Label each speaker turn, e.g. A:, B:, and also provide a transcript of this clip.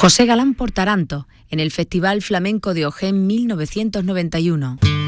A: José Galán por Taranto, en el Festival Flamenco de Ojén 1991.